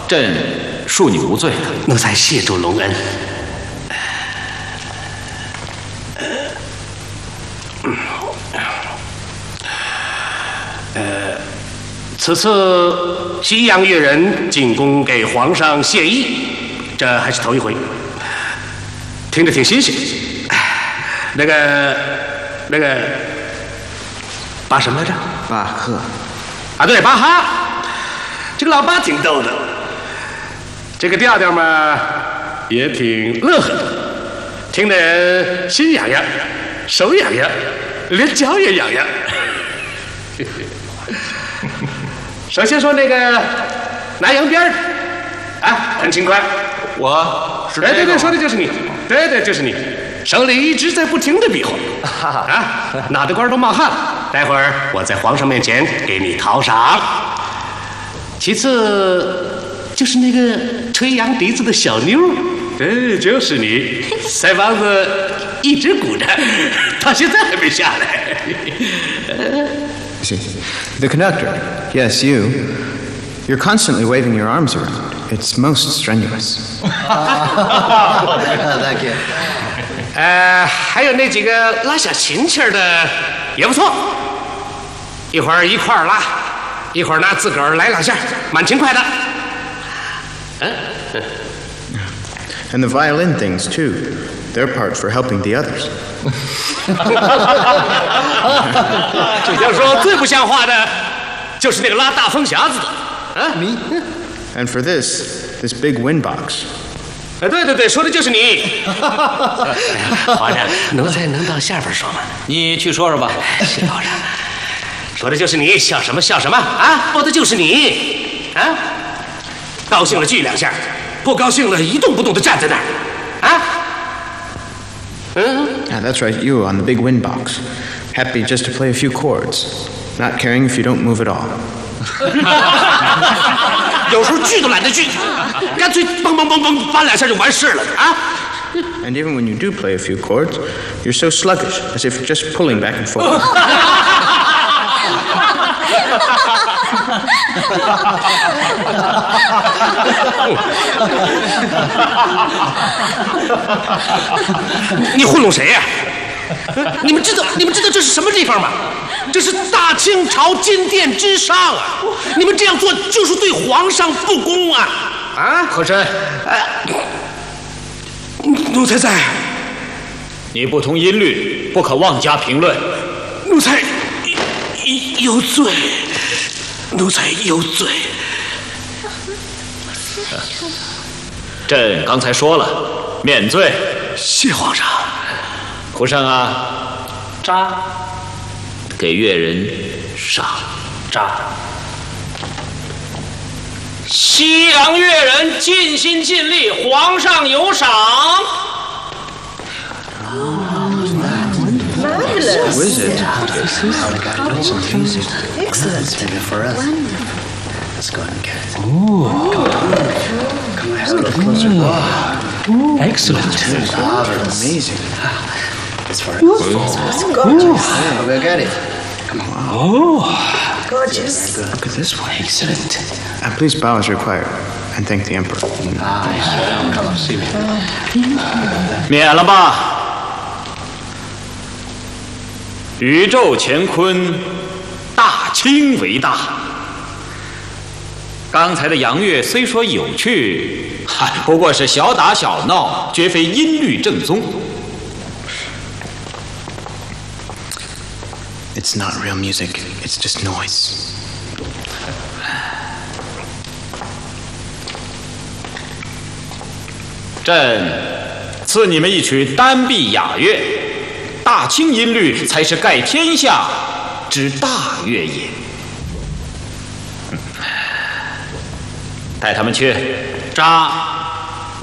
朕恕你无罪。 奴才谢主隆恩。此次西洋越人进宫给皇上献艺，这还是头一回，听着挺新鲜。那个，巴什么来着？ 巴赫。 啊，对，巴哈。这个老巴挺逗的，这个调调嘛也挺乐呵的，听得人心痒痒，手痒痒，连脚也痒痒。首先说那个拿洋边的，啊，很勤快。 我是对，说的就是你，对，就是你，手里一直在不停的比划，啊，脑袋瓜都冒汗了。待会儿我在皇上面前给你讨赏。其次就是那个吹洋笛子的小妞，对，就是你，腮帮子一直鼓着，到现在还没下来。 See, the conductor. Yes, you. You're constantly waving your arms around. It's most strenuous. Thank you. 还有那几个拉小琴气儿的也不错，一会儿一块儿拉，一会儿拿自个儿来两下，蛮勤快的。 And the violin things, too. Their part for helping the others. 要说最不像话的，就是那个拉大风匣子的，啊， Me? And for this big wind box. 对，说的就是你。皇上，奴才能到下边说吗？ 你去说说吧。 谢皇上，说的就是你，笑什么啊？说的就是你，啊，高兴了锯两下，不高兴了一动不动的站在那儿，啊。 Yeah, that's right, you on the big wind box. Happy just to play a few chords, not caring if you don't move at all. 有时候锯都懒得锯，干脆嘣搬两下就完事了啊！ And even when you do play a few chords, you're so sluggish, as if you're just pulling back and forth. 你糊弄谁呀？你们知道这是什么地方吗？这是大清朝金殿之上啊！你们这样做就是对皇上不公啊！啊， 和珅， 奴才在。 你不通音律，不可妄加评论。 奴才有罪，奴才有罪。 朕刚才说了，免罪。 谢皇上。 胡胜啊， 扎， 给越人赏扎。 西洋越人尽心尽力，皇上有赏。 Marvelous. Who is it? Excellent. For us. Let's go ahead and get it. Come on, let's go closer. Excellent. Marvelous. Amazing. It's for us. It's gorgeous. Yeah, we'll get it. Come on. Oh, Gorgeous. Look at this one. Excellent. And please bow as required, and thank the emperor. Nice. Come on, see me. 免了吧。宇宙乾坤，大清为大。刚才的洋乐虽说有趣，不过是小打小闹，绝非音律正宗。 It's not real music. It's just noise. 朕赐你们一曲单臂雅乐，大清音律才是盖天下之大乐也。带他们去，扎。